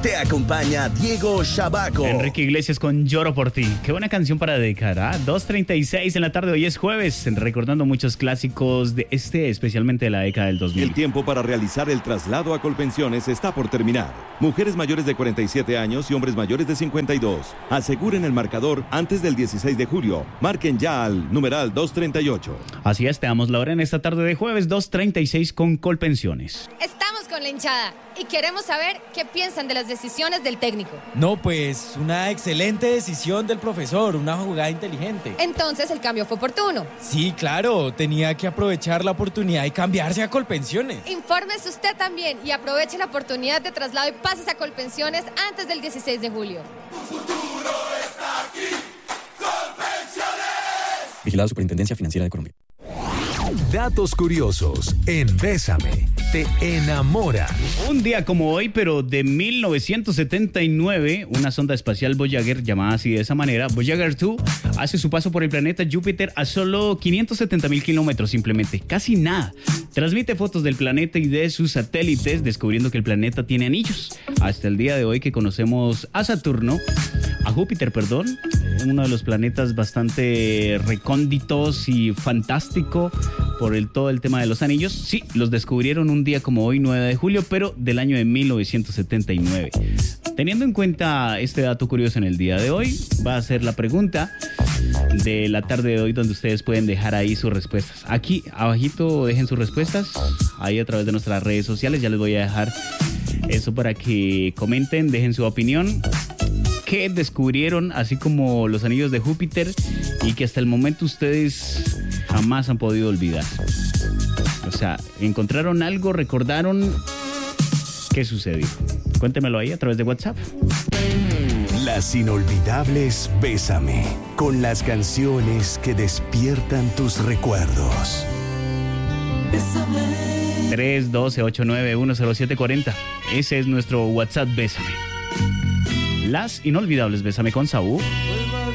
te acompaña Diego Shabaco. Enrique Iglesias con Lloro por ti. Qué buena canción para dedicar, ¿ah? 2:36 en la tarde, hoy es jueves, recordando muchos clásicos de especialmente de la década del 2000. El tiempo para realizar el traslado a Colpensiones está por terminar. Mujeres mayores de 47 años y hombres mayores de 52. Aseguren el marcador antes del 16 de julio. Marquen ya al numeral 238. Así es, te damos la hora en esta tarde de jueves, 2:36 con Colpensiones. Estamos con la hinchada y queremos saber qué piensan de las decisiones del técnico. No, pues una excelente decisión del profesor, una jugada inteligente. Entonces el cambio fue oportuno. Sí, claro, tenía que aprovechar la oportunidad y cambiarse a Colpensiones. Infórmese usted también y aproveche la oportunidad de traslado y pases a Colpensiones antes del 16 de julio. Tu futuro está aquí, Colpensiones. Vigilado Superintendencia Financiera de Colombia. Datos curiosos en Bésame, te enamoran. Un día como hoy, pero de 1979, una sonda espacial Voyager, llamada así de esa manera, Voyager 2, hace su paso por el planeta Júpiter a solo 570,000 kilómetros simplemente, casi nada. Transmite fotos del planeta y de sus satélites, descubriendo que el planeta tiene anillos. Hasta el día de hoy que conocemos a Júpiter, uno de los planetas bastante recónditos y fantástico por todo el tema de los anillos. Sí, los descubrieron un día como hoy, 9 de julio, pero del año de 1979. Teniendo en cuenta este dato curioso en el día de hoy, va a ser la pregunta de la tarde de hoy, donde ustedes pueden dejar ahí sus respuestas. Aquí abajito dejen sus respuestas, ahí a través de nuestras redes sociales. Ya les voy a dejar eso para que comenten, dejen su opinión. ¿Qué descubrieron, así como los anillos de Júpiter, y que hasta el momento ustedes jamás han podido olvidar? O sea, ¿encontraron algo? ¿Recordaron? ¿Qué sucedió? Cuéntemelo ahí a través de WhatsApp. Las inolvidables Bésame, con las canciones que despiertan tus recuerdos. 312-891-0740. Ese es nuestro WhatsApp Bésame. Las inolvidables Bésame con Saúl.